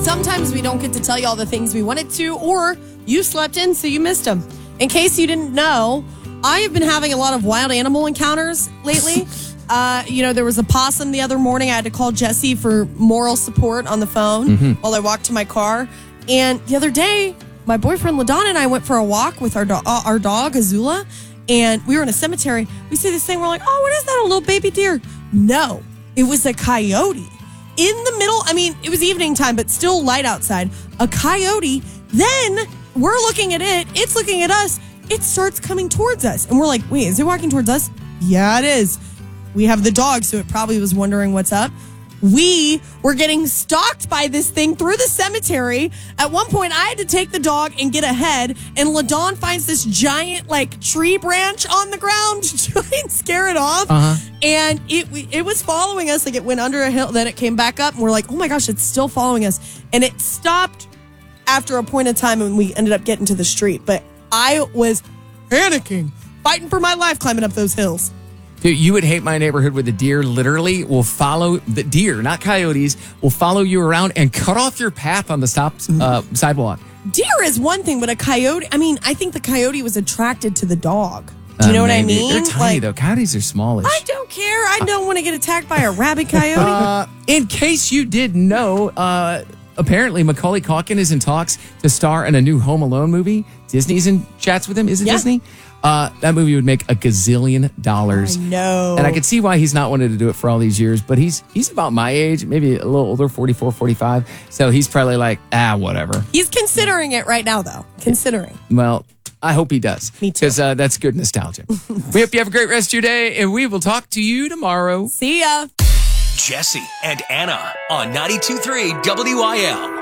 Sometimes we don't get to tell you all the things we wanted to, or you slept in, so you missed them. In case you didn't know, I have been having a lot of wild animal encounters lately. There was a possum the other morning. I had to call Jesse for moral support on the phone while I walked to my car. And the other day, my boyfriend LaDonna and I went for a walk with our dog, Azula, and we were in a cemetery. We see this thing. We're like, oh, what is that, a little baby deer? No, it was a coyote. In the middle, it was evening time, but still light outside. A coyote. Then we're looking at it. It's looking at us. It starts coming towards us. And we're like, wait, is it walking towards us? Yeah, it is. We have the dog, so it probably was wondering what's up. We were getting stalked by this thing through the cemetery. At one point, I had to take the dog and get ahead, and LaDawn finds this giant, tree branch on the ground to try and scare it off. And it was following us. It went under a hill, then it came back up, and we're like, oh my gosh, it's still following us. And it stopped after a point of time, and we ended up getting to the street. But I was panicking, fighting for my life climbing up those hills. Dude, you would hate my neighborhood where the deer literally will follow, the deer, not coyotes, will follow you around and cut off your path on the sidewalk. Deer is one thing, but a coyote, I think the coyote was attracted to the dog. Do you know what I mean? They're tiny, though. Coyotes are smallish. I don't care. I don't want to get attacked by a rabid coyote. In case you didn't know, apparently Macaulay Culkin is in talks to star in a new Home Alone movie. Disney's in chats with him. Is it Disney? That movie would make $1 gazillion. I know. And I could see why he's not wanted to do it for all these years, but he's about my age, maybe a little older, 44, 45. So he's probably like, whatever. He's considering it right now, though. Considering. Well, I hope he does. Me too. Because that's good nostalgia. We hope you have a great rest of your day, and we will talk to you tomorrow. See ya. Jesse and Anna on 92.3 WIL.